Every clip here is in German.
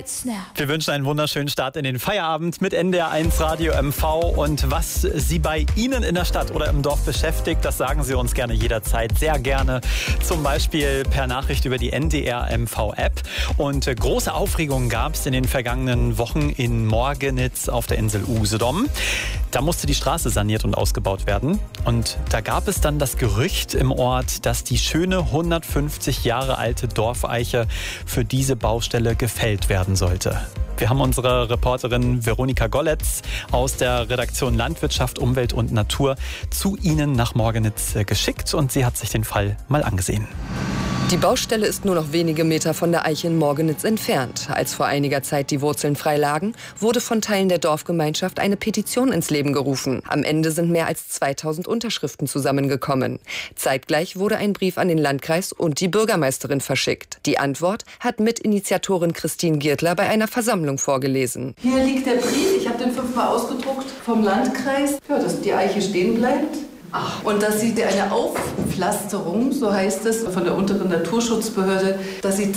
right snap. Wir wünschen einen wunderschönen Start in den Feierabend mit NDR1 Radio MV. Und was Sie bei Ihnen in der Stadt oder im Dorf beschäftigt, das sagen Sie uns gerne jederzeit, sehr gerne. Zum Beispiel per Nachricht über die NDR MV App. Und große Aufregungen gab es in den vergangenen Wochen in Morgenitz auf der Insel Usedom. Da musste die Straße saniert und ausgebaut werden. Und da gab es dann das Gerücht im Ort, dass die schöne 150 Jahre alte Dorfeiche für diese Baustelle gefällt werden sollte. Wir haben unsere Reporterin Veronika Golletz aus der Redaktion Landwirtschaft, Umwelt und Natur zu Ihnen nach Morgenitz geschickt und sie hat sich den Fall mal angesehen. Die Baustelle ist nur noch wenige Meter von der Eiche in Morgenitz entfernt. Als vor einiger Zeit die Wurzeln frei lagen, wurde von Teilen der Dorfgemeinschaft eine Petition ins Leben gerufen. Am Ende sind mehr als 2000 Unterschriften zusammengekommen. Zeitgleich wurde ein Brief an den Landkreis und die Bürgermeisterin verschickt. Die Antwort hat Mitinitiatorin Christine Giertler bei einer Versammlung vorgelesen. Hier liegt der Brief, ich habe den 5-mal ausgedruckt vom Landkreis, ja, dass die Eiche stehen bleibt. Und dass sie eine Aufpflasterung, so heißt es, von der unteren Naturschutzbehörde, dass sie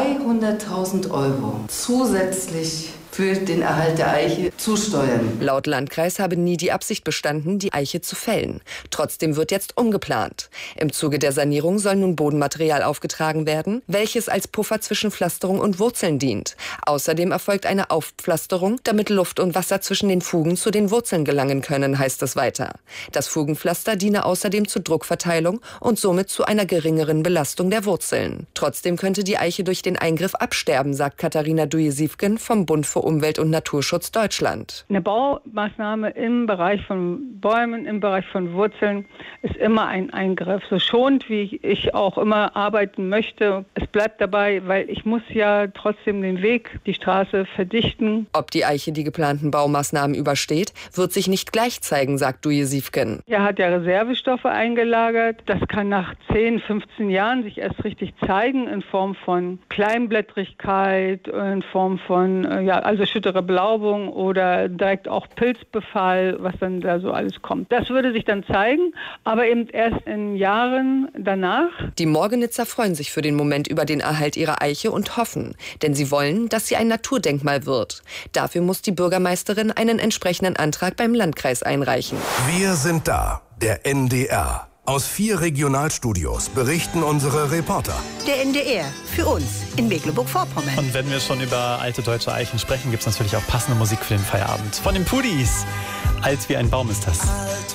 200.000 € zusätzlich für den Erhalt der Eiche zusteuern. Laut Landkreis habe nie die Absicht bestanden, die Eiche zu fällen. Trotzdem wird jetzt umgeplant. Im Zuge der Sanierung soll nun Bodenmaterial aufgetragen werden, welches als Puffer zwischen Pflasterung und Wurzeln dient. Außerdem erfolgt eine Aufpflasterung, damit Luft und Wasser zwischen den Fugen zu den Wurzeln gelangen können, heißt es weiter. Das Fugenpflaster diene außerdem zur Druckverteilung und somit zu einer geringeren Belastung der Wurzeln. Trotzdem könnte die Eiche durch den Eingriff absterben, sagt Katharina Duje-Siefken vom Bund für Umwelt- und Naturschutz Deutschland. Eine Baumaßnahme im Bereich von Bäumen, im Bereich von Wurzeln ist immer ein Eingriff. So schonend, wie ich auch immer arbeiten möchte. Es bleibt dabei, weil ich muss ja trotzdem den Weg, die Straße verdichten. Ob die Eiche die geplanten Baumaßnahmen übersteht, wird sich nicht gleich zeigen, sagt Duje-Siefken. Er hat ja Reservestoffe eingelagert. Das kann nach 10, 15 Jahren sich erst richtig zeigen in Form von Kleinblättrigkeit, in Form von also schüttere Belaubung oder direkt auch Pilzbefall, was dann da so alles kommt. Das würde sich dann zeigen, aber eben erst in Jahren danach. Die Morgenitzer freuen sich für den Moment über den Erhalt ihrer Eiche und hoffen, denn sie wollen, dass sie ein Naturdenkmal wird. Dafür muss die Bürgermeisterin einen entsprechenden Antrag beim Landkreis einreichen. Wir sind da, der NDR. Aus 4 Regionalstudios berichten unsere Reporter. Der NDR, für uns in Mecklenburg-Vorpommern. Und wenn wir schon über alte deutsche Eichen sprechen, gibt es natürlich auch passende Musik für den Feierabend. Von den Pudis. Alt wie ein Baum ist das. Alt